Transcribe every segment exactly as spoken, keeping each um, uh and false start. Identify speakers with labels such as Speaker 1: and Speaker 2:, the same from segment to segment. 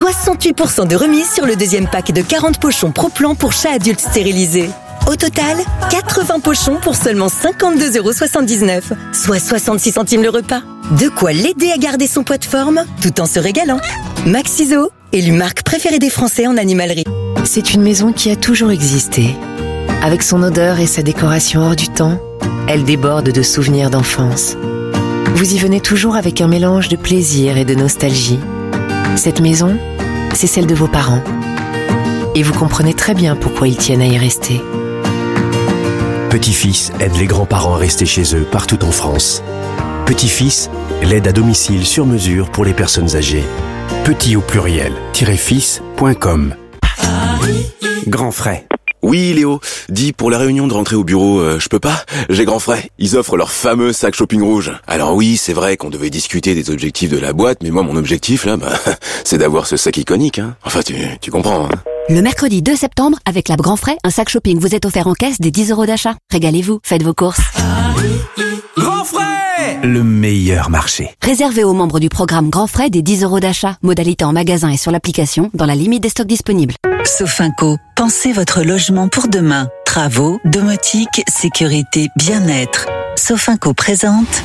Speaker 1: soixante-huit pour cent de remise sur le deuxième pack de quarante pochons Pro-Plan pour chat adulte stérilisé. Au total, quatre-vingts pochons pour seulement cinquante-deux euros soixante-dix-neuf, soit soixante-six centimes le repas. De quoi l'aider à garder son poids de forme, tout en se régalant. Maxiso, élue marque préférée des Français en animalerie.
Speaker 2: C'est une maison qui a toujours existé. Avec son odeur et sa décoration hors du temps, elle déborde de souvenirs d'enfance. Vous y venez toujours avec un mélange de plaisir et de nostalgie. Cette maison, c'est celle de vos parents. Et vous comprenez très bien pourquoi ils tiennent à y rester.
Speaker 3: Petit-Fils aide les grands-parents à rester chez eux partout en France. Petit-Fils, l'aide à domicile sur mesure pour les personnes âgées. Petit au pluriel, fils point com. Grand frais.
Speaker 4: Oui, Léo, dis, pour la réunion de rentrée au bureau, euh, je peux pas? J'ai grand frais. Ils offrent leur fameux sac shopping rouge. Alors oui, c'est vrai qu'on devait discuter des objectifs de la boîte, mais moi, mon objectif, là, bah, c'est d'avoir ce sac iconique, hein. Enfin, tu, tu comprends, hein.
Speaker 5: Le mercredi deux septembre, avec la Grand Frais, un sac shopping vous est offert en caisse des dix euros d'achat. Régalez-vous, faites vos courses.
Speaker 3: Grand frais, le meilleur marché.
Speaker 5: Réservé aux membres du programme Grand Frais des dix euros d'achat. Modalité en magasin et sur l'application, dans la limite des stocks disponibles.
Speaker 6: Sofinco, pensez votre logement pour demain. Travaux, domotique, sécurité, bien-être. Sofinco présente...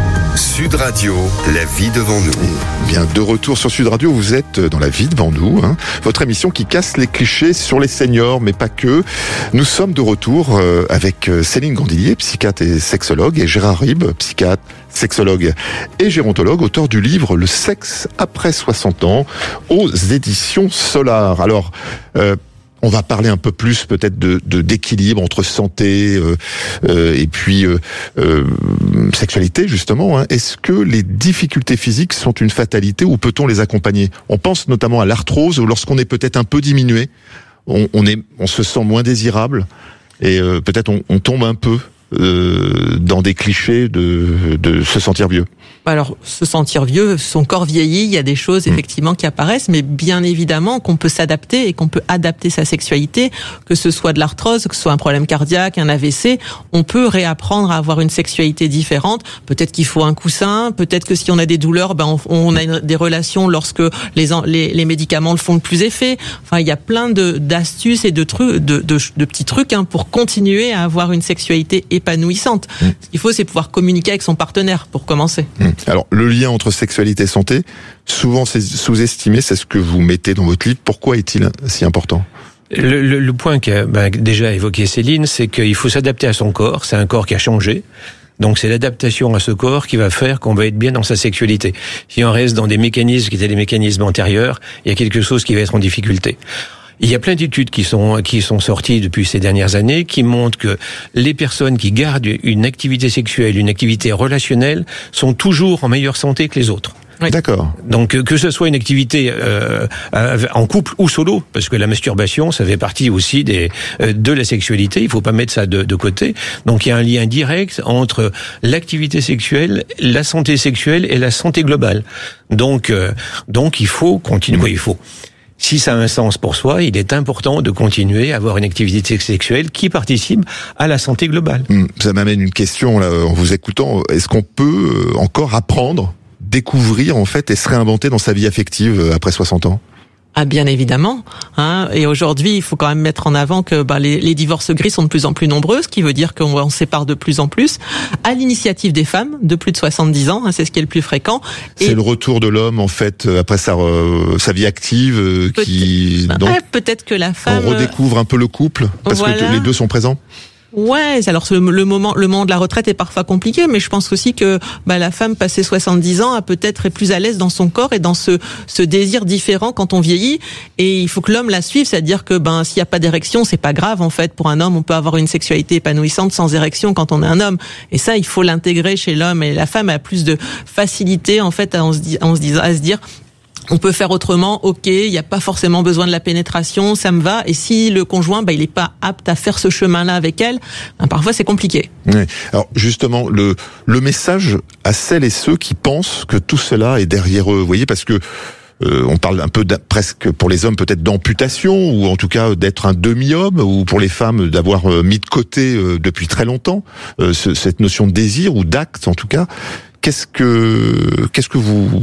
Speaker 7: Sud Radio, la vie devant nous.
Speaker 8: Et bien, de retour sur Sud Radio, vous êtes dans la vie devant nous, hein, votre émission qui casse les clichés sur les seniors, mais pas que. Nous sommes de retour euh, avec Céline Gandillier, psychiatre et sexologue, et Gérard Ribes, psychiatre, sexologue et gérontologue, auteur du livre Le sexe après soixante ans, aux éditions Solar. Alors, euh, on va parler un peu plus peut-être de, de d'équilibre entre santé euh, euh, et puis euh, euh, sexualité justement. Hein. Est-ce que les difficultés physiques sont une fatalité ou peut-on les accompagner? On pense notamment à l'arthrose où lorsqu'on est peut-être un peu diminué, on, on est, on se sent moins désirable et euh, peut-être on, on tombe un peu euh, dans des clichés de, de se sentir vieux.
Speaker 9: Alors, se sentir vieux, son corps vieillit, il y a des choses effectivement qui apparaissent, mais bien évidemment qu'on peut s'adapter et qu'on peut adapter sa sexualité, que ce soit de l'arthrose, que ce soit un problème cardiaque, un A V C, on peut réapprendre à avoir une sexualité différente. Peut-être qu'il faut un coussin, peut-être que si on a des douleurs, ben on, on a une, des relations lorsque les, les, les médicaments le font le plus effet. Enfin, il y a plein de d'astuces et de trucs, de, de, de petits trucs hein, pour continuer à avoir une sexualité épanouissante. Mmh. Ce qu'il faut, c'est pouvoir communiquer avec son partenaire pour commencer. Mmh.
Speaker 8: Alors, le lien entre sexualité et santé, souvent c'est sous-estimé, c'est ce que vous mettez dans votre livre. Pourquoi est-il si important ?
Speaker 10: Le, le, le point qu'a ben, déjà évoqué Céline, c'est qu'il faut s'adapter à son corps. C'est un corps qui a changé. Donc c'est l'adaptation à ce corps qui va faire qu'on va être bien dans sa sexualité. Si on reste dans des mécanismes qui étaient des mécanismes antérieurs, il y a quelque chose qui va être en difficulté. Il y a plein d'études qui sont qui sont sorties depuis ces dernières années qui montrent que les personnes qui gardent une activité sexuelle, une activité relationnelle, sont toujours en meilleure santé que les autres.
Speaker 8: Oui. D'accord.
Speaker 10: Donc que ce soit une activité euh, en couple ou solo, parce que la masturbation, ça fait partie aussi des euh, de la sexualité. Il faut pas mettre ça de, de côté. Donc il y a un lien direct entre l'activité sexuelle, la santé sexuelle et la santé globale. Donc euh, donc il faut continuer. Oui, il faut. Si ça a un sens pour soi, il est important de continuer à avoir une activité sexuelle qui participe à la santé globale.
Speaker 8: Ça m'amène une question là, en vous écoutant. Est-ce qu'on peut encore apprendre, découvrir en fait et se réinventer dans sa vie affective après soixante ans ?
Speaker 9: Ah, bien évidemment. Hein. Et aujourd'hui, il faut quand même mettre en avant que bah, les, les divorces gris sont de plus en plus nombreux, ce qui veut dire qu'on on sépare de plus en plus. À l'initiative des femmes de plus de soixante-dix ans, hein, c'est ce qui est le plus fréquent.
Speaker 8: C'est et le retour de l'homme en fait après sa euh, sa vie active euh, qui.
Speaker 9: Peut-être,
Speaker 8: donc,
Speaker 9: ouais, peut-être que la femme.
Speaker 8: On redécouvre un peu le couple parce voilà. que les deux sont présents.
Speaker 9: Ouais, alors le, le moment, le moment de la retraite est parfois compliqué, mais je pense aussi que bah, la femme passée soixante-dix ans a peut-être est plus à l'aise dans son corps et dans ce, ce désir différent quand on vieillit. Et il faut que l'homme la suive, c'est-à-dire que ben s'il y a pas d'érection, c'est pas grave en fait. Pour un homme, on peut avoir une sexualité épanouissante sans érection quand on est un homme. Et ça, il faut l'intégrer chez l'homme. Et la femme a plus de facilité en fait à, on se dit, à, on se dit, à se dire. On peut faire autrement, ok, il n'y a pas forcément besoin de la pénétration, ça me va. Et si le conjoint, bah, il n'est pas apte à faire ce chemin-là avec elle, bah, parfois c'est compliqué.
Speaker 8: Oui. Alors justement, le le message à celles et ceux qui pensent que tout cela est derrière eux, vous voyez, parce que euh, on parle un peu presque pour les hommes peut-être d'amputation ou en tout cas d'être un demi-homme ou pour les femmes d'avoir euh, mis de côté euh, depuis très longtemps euh, ce, cette notion de désir ou d'acte en tout cas. Qu'est-ce que qu'est-ce que vous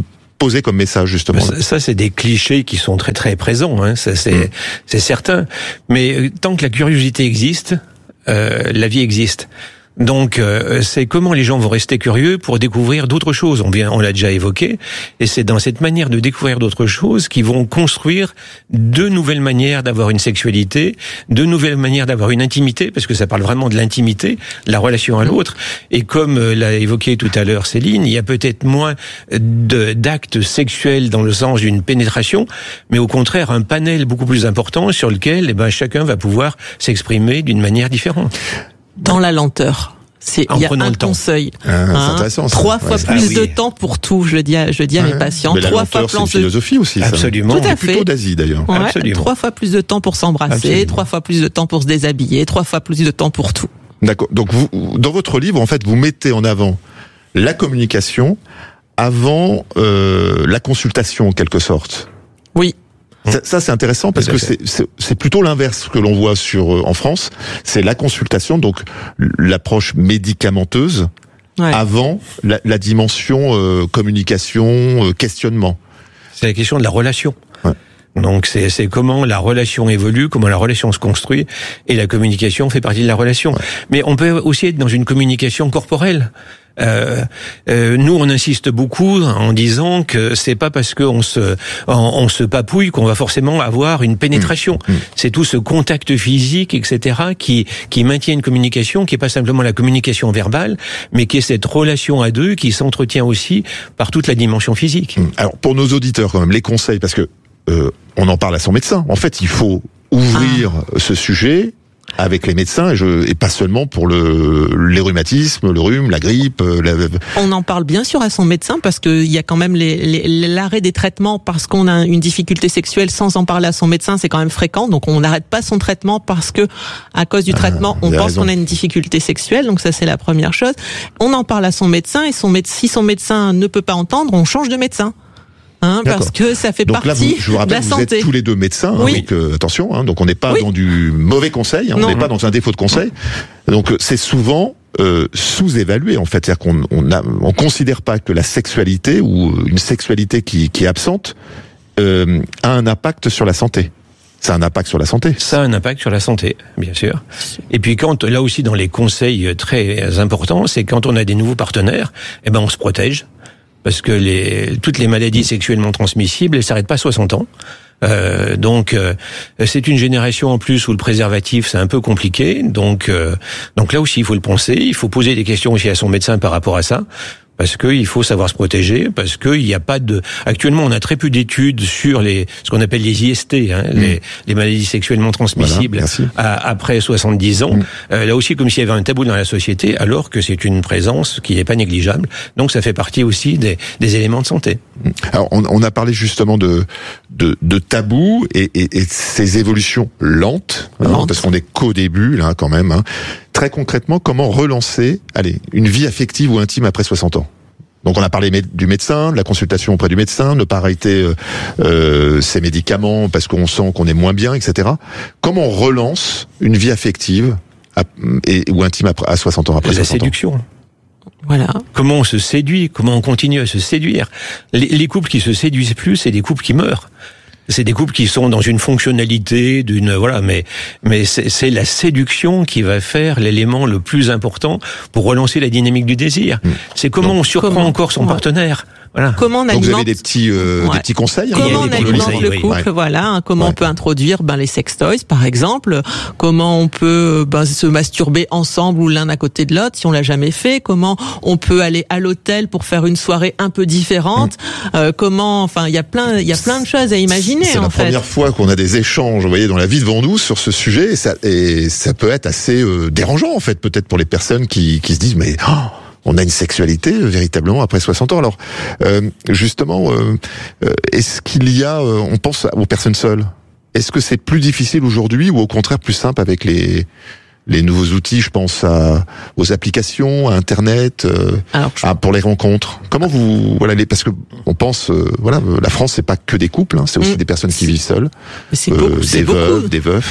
Speaker 8: poser comme message justement?
Speaker 10: Ça, ça c'est des clichés qui sont très très présents, hein, ça c'est mmh. c'est certain. Mais tant que la curiosité existe, euh, la vie existe. Donc, euh, c'est comment les gens vont rester curieux pour découvrir d'autres choses. On vient, on l'a déjà évoqué, et c'est dans cette manière de découvrir d'autres choses qu'ils vont construire de nouvelles manières d'avoir une sexualité, de nouvelles manières d'avoir une intimité, parce que ça parle vraiment de l'intimité, de la relation à l'autre. Et comme euh, l'a évoqué tout à l'heure Céline, il y a peut-être moins de, d'actes sexuels dans le sens d'une pénétration, mais au contraire un panel beaucoup plus important sur lequel, eh ben, chacun va pouvoir s'exprimer d'une manière différente.
Speaker 9: Dans la lenteur. C'est, il y a un conseil.
Speaker 8: Ah, hein, c'est intéressant, ça.
Speaker 9: Trois fois
Speaker 8: ouais.
Speaker 9: plus
Speaker 8: ah, oui.
Speaker 9: de temps pour tout, je le dis à, je le dis à
Speaker 8: ouais.
Speaker 9: mes patients.
Speaker 8: Mais
Speaker 9: trois
Speaker 8: la lenteur,
Speaker 9: fois plus
Speaker 8: c'est une philosophie aussi, ça.
Speaker 10: Absolument.
Speaker 9: Tout à fait.
Speaker 8: Plutôt d'Asie, d'ailleurs.
Speaker 9: Ouais,
Speaker 10: Absolument.
Speaker 9: Trois fois plus de temps pour s'embrasser, Absolument. trois fois plus de temps pour se déshabiller, trois fois plus de temps pour tout.
Speaker 8: D'accord. Donc, vous, dans votre livre, en fait, vous mettez en avant la communication avant euh, la consultation, en quelque sorte.
Speaker 9: Oui.
Speaker 8: Ça, ça c'est intéressant parce que c'est, c'est, c'est plutôt l'inverse que l'on voit sur euh, en France. C'est la consultation, donc l'approche médicamenteuse ouais. avant la, la dimension euh, communication, euh, questionnement.
Speaker 10: C'est la question de la relation.
Speaker 8: Ouais.
Speaker 10: Donc c'est, c'est comment la relation évolue, comment la relation se construit, et la communication fait partie de la relation. Ouais. Mais on peut aussi être dans une communication corporelle. Euh, euh, nous, on insiste beaucoup en disant que c'est pas parce qu'on se on, on se papouille qu'on va forcément avoir une pénétration. Mmh. Mmh. C'est tout ce contact physique, et cetera, qui qui maintient une communication qui est pas simplement la communication verbale, mais qui est cette relation à deux qui s'entretient aussi par toute la dimension physique.
Speaker 8: Mmh. Alors pour nos auditeurs, quand même, les conseils, parce que euh, on en parle à son médecin. En fait, il faut ouvrir ah. ce sujet avec les médecins et, je, et pas seulement pour le les rhumatismes, le rhume, la grippe. La...
Speaker 9: On en parle bien sûr à son médecin parce qu'il y a quand même les, les, l'arrêt des traitements parce qu'on a une difficulté sexuelle sans en parler à son médecin, c'est quand même fréquent. Donc on n'arrête pas son traitement parce que à cause du traitement, ah, on pense raison. qu'on a une difficulté sexuelle. Donc ça c'est la première chose. On en parle à son médecin et son méde- si son médecin ne peut pas entendre, on change de médecin. Hein, parce que ça fait
Speaker 8: donc
Speaker 9: partie
Speaker 8: là, vous, je vous rappelle,
Speaker 9: de la santé.
Speaker 8: Vous êtes tous les deux médecins,
Speaker 9: oui.
Speaker 8: hein, donc euh, attention. Hein, donc on n'est pas
Speaker 9: oui.
Speaker 8: dans du mauvais conseil, hein, on n'est pas dans un défaut de conseil. Donc euh, c'est souvent euh, sous-évalué en fait, c'est-à-dire qu'on on a, on considère pas que la sexualité ou une sexualité qui, qui est absente euh, a un impact sur la santé. Ça a un impact sur la santé.
Speaker 10: Ça a un impact sur la santé, bien sûr. Et puis quand, là aussi dans les conseils très importants, c'est quand on a des nouveaux partenaires, eh ben on se protège. Parce que les, toutes les maladies sexuellement transmissibles, elles s'arrêtent pas à soixante ans. Euh, donc, euh, c'est une génération en plus où le préservatif c'est un peu compliqué. Donc, euh, donc là aussi, il faut le penser. Il faut poser des questions aussi à son médecin par rapport à ça. Parce qu'il faut savoir se protéger, parce qu'il n'y a pas de... Actuellement, on a très peu d'études sur les ce qu'on appelle les I S T, hein, mmh. les, les maladies sexuellement transmissibles voilà, à, après soixante-dix ans. Mmh. Euh, là aussi, comme s'il y avait un tabou dans la société, alors que c'est une présence qui n'est pas négligeable. Donc, ça fait partie aussi des, des éléments de santé.
Speaker 8: Alors, on, on a parlé justement de de, de tabou et, et, et ces évolutions lentes, Lente. hein, parce qu'on est qu'au début, là, quand même. Hein. Très concrètement, comment relancer, allez, une vie affective ou intime après soixante ans? Donc on a parlé du médecin, de la consultation auprès du médecin, ne pas arrêter euh, euh, ses médicaments parce qu'on sent qu'on est moins bien, et cetera. Comment on relance une vie affective à, et, ou intime après, à soixante ans après soixante ans?
Speaker 10: La séduction.
Speaker 9: Voilà.
Speaker 10: Comment on se séduit, comment on continue à se séduire. Les, les couples qui se séduisent plus, c'est des couples qui meurent. C'est des couples qui sont dans une fonctionnalité, d'une voilà, mais mais c'est, c'est la séduction qui va faire l'élément le plus important pour relancer la dynamique du désir. Mmh. C'est comment Donc, on surprend comment, encore son ouais. partenaire. Voilà.
Speaker 9: Comment on
Speaker 8: Donc
Speaker 9: alimente...
Speaker 8: vous avez des petits euh, ouais. des petits conseils.
Speaker 9: Comment
Speaker 8: hein,
Speaker 9: on alimente le couple, oui. voilà. Hein, comment ouais. on peut introduire ben les sextoys, par exemple. Comment on peut ben, se masturber ensemble ou l'un à côté de l'autre si on l'a jamais fait. Comment on peut aller à l'hôtel pour faire une soirée un peu différente. Mmh. Euh, comment, enfin, il y a plein, il y a plein de choses à imaginer.
Speaker 8: C'est
Speaker 9: en
Speaker 8: la
Speaker 9: fait.
Speaker 8: première fois qu'on a des échanges, vous voyez, dans la vie devant nous sur ce sujet. Et ça, et ça peut être assez euh, dérangeant en fait, peut-être pour les personnes qui qui se disent mais. Oh, on a une sexualité euh, véritablement après soixante ans. Alors, euh, justement, euh, est-ce qu'il y a, euh, on pense aux personnes seules. Est-ce que c'est plus difficile aujourd'hui ou au contraire plus simple avec les les nouveaux outils? Je pense à aux applications, à Internet, euh, Alors, je... à, pour les rencontres. Comment vous, voilà, les, parce que on pense, euh, voilà, la France c'est pas que des couples, hein, c'est aussi mmh. des personnes qui vivent seules,
Speaker 9: c'est beaucoup,
Speaker 8: euh,
Speaker 9: c'est
Speaker 8: des
Speaker 9: beaucoup.
Speaker 8: veuves, des veufs. Mmh.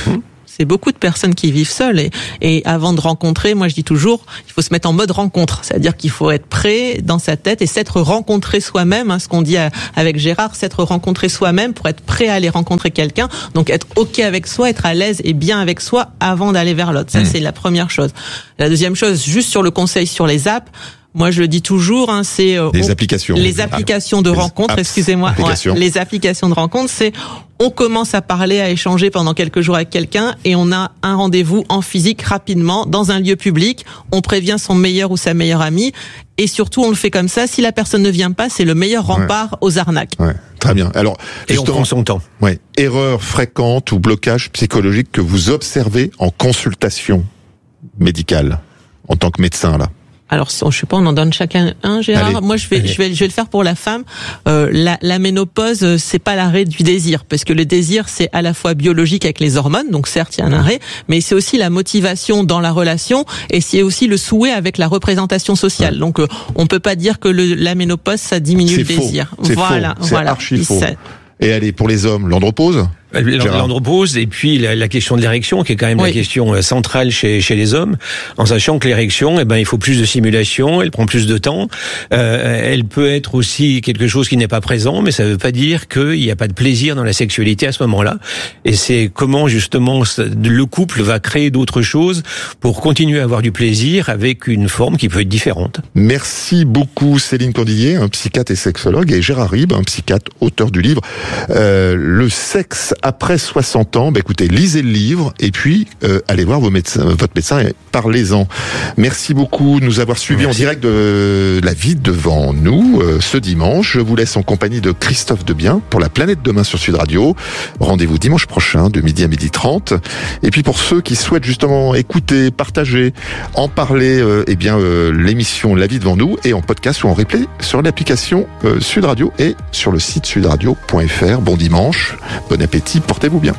Speaker 9: C'est beaucoup de personnes qui vivent seules et, et avant de rencontrer, moi je dis toujours, il faut se mettre en mode rencontre. C'est-à-dire qu'il faut être prêt dans sa tête et s'être rencontré soi-même, hein, ce qu'on dit à, avec Gérard, s'être rencontré soi-même pour être prêt à aller rencontrer quelqu'un. Donc être OK avec soi, être à l'aise et bien avec soi avant d'aller vers l'autre. Ça, mmh. c'est la première chose. La deuxième chose, juste sur le conseil sur les apps, moi, je le dis toujours, hein, c'est euh,
Speaker 8: les
Speaker 9: on,
Speaker 8: applications,
Speaker 9: les applications de rencontre. Excusez-moi,
Speaker 8: applications.
Speaker 9: Ouais, les applications de rencontre, c'est on commence à parler, à échanger pendant quelques jours avec quelqu'un et on a un rendez-vous en physique rapidement dans un lieu public. On prévient son meilleur ou sa meilleure amie et surtout on le fait comme ça. Si la personne ne vient pas, c'est le meilleur rempart ouais. aux arnaques.
Speaker 8: Ouais, très bien. Alors,
Speaker 10: et on prend son temps.
Speaker 8: Ouais, erreur fréquente ou blocage psychologique que vous observez en consultation médicale en tant que médecin là.
Speaker 9: Alors, je sais pas, on en donne chacun un, Gérard.
Speaker 8: Allez,
Speaker 9: Moi, je vais,
Speaker 8: allez.
Speaker 9: je vais, je vais le faire pour la femme. Euh, la, la ménopause, c'est pas l'arrêt du désir, parce que le désir, c'est à la fois biologique avec les hormones, donc certes, il y a un arrêt, mais c'est aussi la motivation dans la relation, et c'est aussi le souhait avec la représentation sociale. Ouais. Donc, euh, on peut pas dire que le, la ménopause, ça diminue
Speaker 8: c'est
Speaker 9: le
Speaker 8: faux.
Speaker 9: désir.
Speaker 8: C'est
Speaker 9: voilà,
Speaker 8: faux. C'est
Speaker 9: voilà.
Speaker 8: archi faux. Et allez, pour les hommes, l'andropause?
Speaker 10: L'andropause et puis la, la question de l'érection qui est quand même oui. la question centrale chez chez les hommes, en sachant que l'érection, eh ben il faut plus de stimulation, elle prend plus de temps, euh, elle peut être aussi quelque chose qui n'est pas présent, mais ça ne veut pas dire qu'il n'y a pas de plaisir dans la sexualité à ce moment-là. Et c'est comment justement le couple va créer d'autres choses pour continuer à avoir du plaisir avec une forme qui peut être différente.
Speaker 8: Merci beaucoup Céline Candillier, un psychiatre et sexologue, et Gérard Ribes, un psychiatre, auteur du livre euh, Le sexe après soixante ans. Bah écoutez, lisez le livre et puis euh, allez voir vos médecins, votre médecin et parlez-en. Merci beaucoup de nous avoir suivis Merci. en direct de La Vie devant nous euh, ce dimanche. Je vous laisse en compagnie de Christophe Debien pour La Planète Demain sur Sud Radio. Rendez-vous dimanche prochain de midi à midi trente. Et puis pour ceux qui souhaitent justement écouter, partager, en parler, euh, eh bien euh, l'émission La Vie devant nous est en podcast ou en replay sur l'application euh, Sud Radio et sur le site sud radio point f r. Bon dimanche, bon appétit. Portez-vous bien.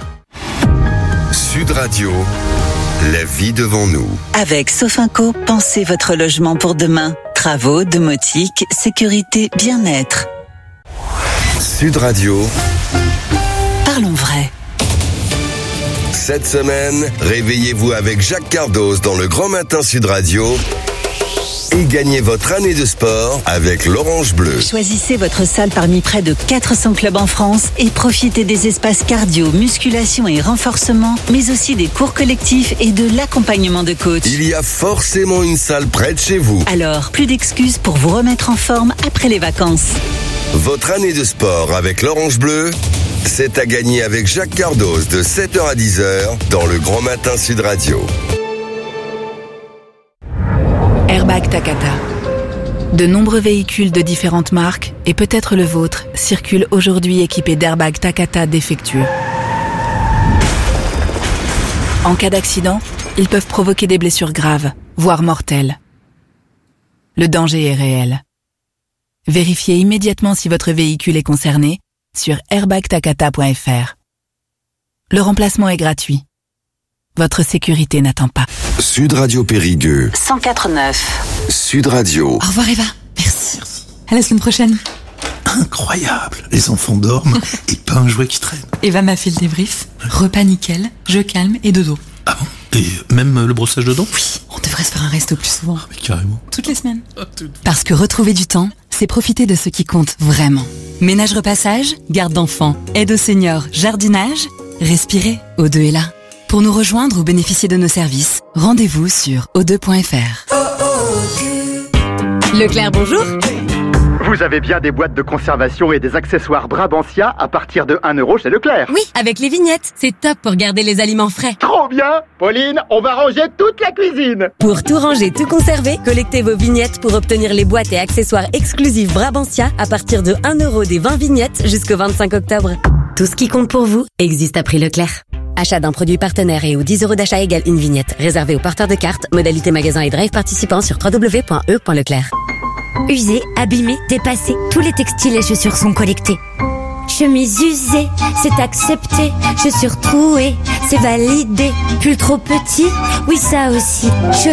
Speaker 7: Sud Radio, la vie devant nous.
Speaker 6: Avec Sofinco, pensez votre logement pour demain. Travaux, domotique, sécurité, bien-être.
Speaker 7: Sud Radio.
Speaker 6: Parlons vrai.
Speaker 7: Cette semaine, réveillez-vous avec Jacques Cardos dans le Grand Matin Sud Radio. Et gagnez votre année de sport avec l'Orange Bleu.
Speaker 6: Choisissez votre salle parmi près de quatre cents clubs en France et profitez des espaces cardio, musculation et renforcement, mais aussi des cours collectifs et de l'accompagnement de coach.
Speaker 7: Il y a forcément une salle près de chez vous.
Speaker 6: Alors, plus d'excuses pour vous remettre en forme après les vacances.
Speaker 7: Votre année de sport avec l'Orange Bleu, c'est à gagner avec Jacques Cardos de sept heures à dix heures dans le Grand Matin Sud Radio.
Speaker 11: Airbag Takata. De nombreux véhicules de différentes marques, et peut-être le vôtre, circulent aujourd'hui équipés d'airbags Takata défectueux. En cas d'accident, ils peuvent provoquer des blessures graves, voire mortelles. Le danger est réel. Vérifiez immédiatement si votre véhicule est concerné sur airbag takata point f r. Le remplacement est gratuit. Votre sécurité n'attend pas.
Speaker 7: Sud Radio Périgueux.
Speaker 6: cent quatre neuf.
Speaker 7: Sud Radio.
Speaker 12: Au revoir Eva. Merci. Merci. À la semaine prochaine.
Speaker 13: Incroyable. Les enfants dorment et pas un jouet qui traîne.
Speaker 12: Eva m'a fait le débrief. Repas nickel, jeu calme et dodo.
Speaker 13: Ah bon? Et même le brossage de dents?
Speaker 12: Oui. On devrait se faire un resto plus souvent.
Speaker 13: Ah, mais carrément.
Speaker 12: Toutes les semaines. Ah, tout... Parce que retrouver du temps, c'est profiter de ce qui compte vraiment. Ménage repassage, garde d'enfants, aide aux seniors, jardinage. Respirez. O deux est là. Pour nous rejoindre ou bénéficier de nos services, rendez-vous sur o deux point f r.
Speaker 14: Leclerc, bonjour.
Speaker 15: Vous avez bien des boîtes de conservation et des accessoires Brabantia à partir de un euro chez Leclerc.
Speaker 14: Oui, avec les vignettes. C'est top pour garder les aliments frais.
Speaker 15: Trop bien. Pauline, on va ranger toute la cuisine.
Speaker 14: Pour tout ranger, tout conserver, collectez vos vignettes pour obtenir les boîtes et accessoires exclusifs Brabantia à partir de un euro des vingt vignettes jusqu'au vingt-cinq octobre. Tout ce qui compte pour vous existe à prix Leclerc. Achat d'un produit partenaire et aux dix euros d'achat égale une vignette. Réservé aux porteurs de cartes, modalité magasin et drive participants sur w w w point e point leclerc.
Speaker 16: Usés, abîmés, dépassés, tous les textiles et chaussures sont collectés. Chemise usée, c'est accepté. Chaussures trouées, c'est validé. Pull trop petit, oui ça aussi.